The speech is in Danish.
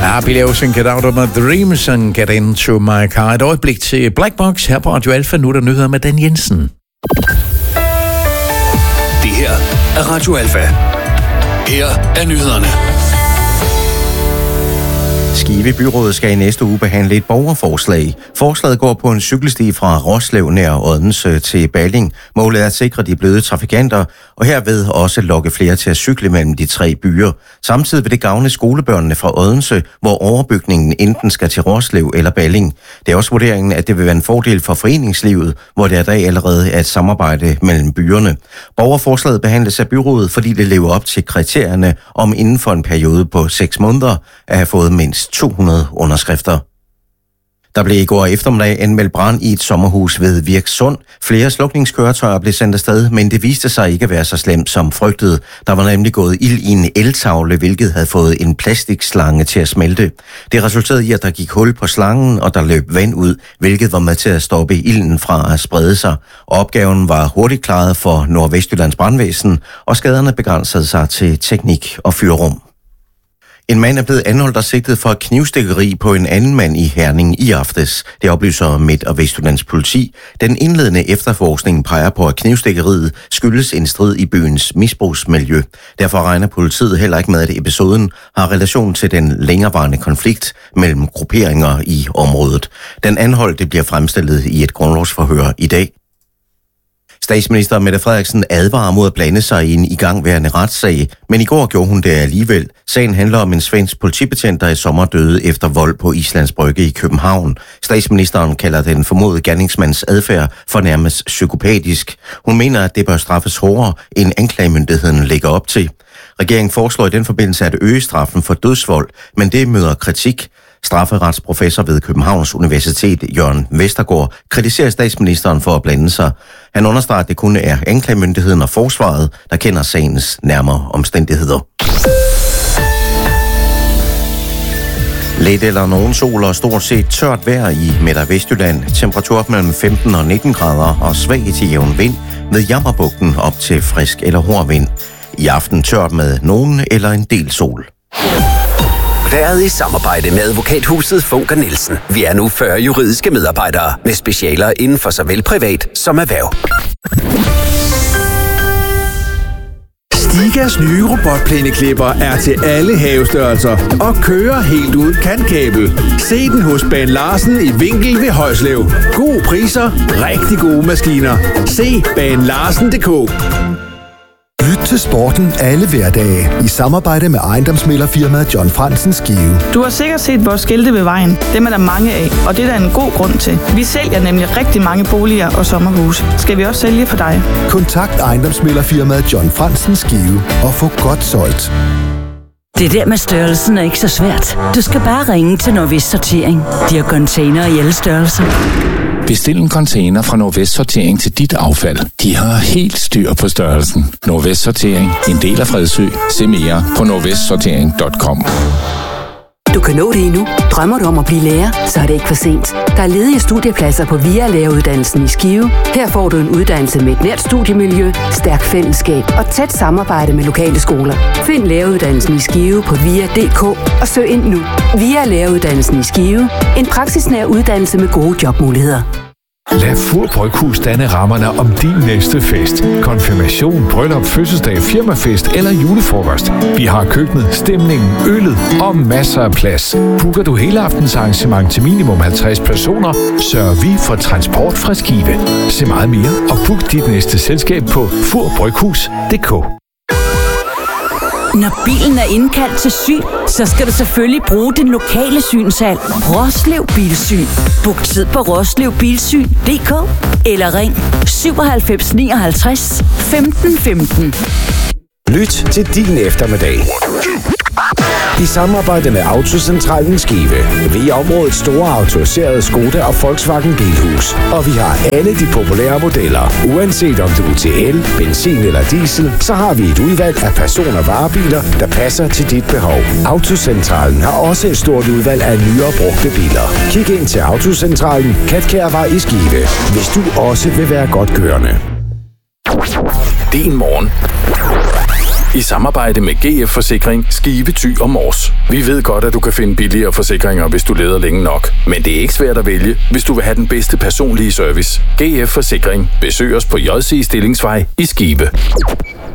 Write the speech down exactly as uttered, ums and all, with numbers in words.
Ja, Billy Ocean, Get Out of My Dreams and Get Into My Car. Et øjeblik til Black Box her på Radio Alfa. Nu er der nyheder med Dan Jensen. Det her er Radio Alfa. Her er nyhederne. Skive Byrådet skal i næste uge behandle et borgerforslag. Forslaget går på en cykelsti fra Roslev nær Odense til Balling. Målet er at sikre de bløde trafikanter, og herved også lokke flere til at cykle mellem de tre byer. Samtidig vil det gavne skolebørnene fra Odense, hvor overbygningen enten skal til Roslev eller Balling. Det er også vurderingen, at det vil være en fordel for foreningslivet, hvor det i dag allerede er et samarbejde mellem byerne. Borgerforslaget behandles af byrådet, fordi det lever op til kriterierne om inden for en periode på seks måneder at have fået mindst to hundrede underskrifter. Der blev i går eftermiddag anmeldt brand i et sommerhus ved Virksund. Flere slukningskøretøjer blev sendt afsted, men det viste sig ikke at være så slemt som frygtet. Der var nemlig gået ild i en eltavle, hvilket havde fået en plastikslange til at smelte. Det resulterede i, at der gik hul på slangen, og der løb vand ud, hvilket var med til at stoppe ilden fra at sprede sig. Opgaven var hurtigt klaret for Nordvestjyllands brandvæsen, og skaderne begrænsede sig til teknik og fyrrum. En mand er blevet anholdt og sigtet for knivstikkeri på en anden mand i Herning i aftes. Det oplyser Midt- og Vestjyllands politi. Den indledende efterforskning peger på, at knivstikkeriet skyldes en strid i byens misbrugsmiljø. Derfor regner politiet heller ikke med, at episoden har relation til den længerevarende konflikt mellem grupperinger i området. Den anholdte bliver fremstillet i et grundlovsforhør i dag. Statsminister Mette Frederiksen advarer mod at blande sig i en igangværende retssag, men i går gjorde hun det alligevel. Sagen handler om en svensk politibetjent, der i sommer døde efter vold på Islands Brygge i København. Statsministeren kalder den formodede gerningsmands adfærd for nærmest psykopatisk. Hun mener, at det bør straffes hårdere, end anklagemyndigheden lægger op til. Regeringen foreslår i den forbindelse at øge straffen for dødsvold, men det møder kritik. Strafferetsprofessor ved Københavns Universitet, Jørgen Vestergaard, kritiserer statsministeren for at blande sig. Han understreger, at det kun er anklagemyndigheden og forsvaret, der kender sagens nærmere omstændigheder. Lidt eller nogen sol og stort set tørt vejr i Midt- og Vestjylland. Temperatur op mellem femten og nitten grader og svag til jævn vind med Jammerbugten op til frisk eller hård vind. I aften tørt med nogen eller en del sol. Været i samarbejde med advokathuset Funker Nielsen. Vi er nu fyrre juridiske medarbejdere med specialer inden for såvel privat som erhverv. Stigas nye robotplæneklipper er til alle havestørrelser og kører helt uden kantkabel. Se den hos Baan Larsen i Vinkel ved Højslev. Gode priser, rigtig gode maskiner. Se baan larsen punktum d k. Lyt til sporten alle hverdage i samarbejde med ejendomsmæglerfirmaet John Fransen Skive. Du har sikkert set vores skilte ved vejen. Dem er der mange af, og det er der en god grund til. Vi sælger nemlig rigtig mange boliger og sommerhuse. Skal vi også sælge for dig? Kontakt ejendomsmæglerfirmaet John Fransen Skive og få godt solgt. Det der med størrelsen er ikke så svært. Du skal bare ringe til Nordvest Sortering. De har container i alle størrelser. Bestil en container fra Nordvest Sortering til dit affald. De har helt styr på størrelsen. Nordvest Sortering. En del af Fredsø. Se mere på nordvest sortering punktum com. Du kan nå det endnu. Drømmer du om at blive lærer, så er det ikke for sent. Der er ledige studiepladser på V I A-læreruddannelsen i Skive. Her får du en uddannelse med et nært studiemiljø, stærk fællesskab og tæt samarbejde med lokale skoler. Find læreruddannelsen i Skive på V I A punktum d k og søg ind nu. V I A-læreruddannelsen i Skive. En praksisnær uddannelse med gode jobmuligheder. Lad Fur Bryghus danne rammerne om din næste fest. Konfirmation, bryllup, fødselsdag, firmafest eller julefrokost. Vi har køkkenet, stemningen, øllet og masser af plads. Booker du hele aftens arrangement til minimum halvtreds personer, sørger vi for transport fra Skive. Se meget mere og book dit næste selskab på fur bryghus punktum d k. Når bilen er indkaldt til syn, så skal du selvfølgelig bruge den lokale synshal. Roslev Bilsyn. Book tid på roslev bilsyn punktum d k eller ring syvoghalvfems nioghalvtreds femten femten. Lyt til din eftermiddag. I samarbejde med Autocentralen Skive. Vi er områdets store autoriserede Skoda og Volkswagen Bilhus. Og vi har alle de populære modeller. Uanset om du er til el, benzin eller diesel, så har vi et udvalg af person- og varebiler, der passer til dit behov. Autocentralen har også et stort udvalg af nyere brugte biler. Kig ind til Autocentralen, Katkærvej i Skive, hvis du også vil være godt kørende. Din morgen. I samarbejde med G F Forsikring, Skive, Thy og Mors. Vi ved godt, at du kan finde billigere forsikringer, hvis du leder længe nok. Men det er ikke svært at vælge, hvis du vil have den bedste personlige service. G F Forsikring. Besøg os på J C Stillingsvej i Skive.